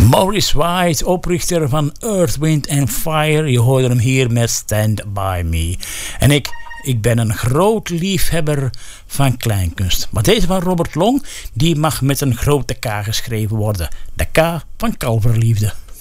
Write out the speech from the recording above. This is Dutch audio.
Maurice White, oprichter van Earth, Wind and Fire. Je hoorde hem hier met Stand By Me. En ik ben een groot liefhebber van kleinkunst. Maar deze van Robert Long, die mag met een grote K geschreven worden. De K van kalverliefde.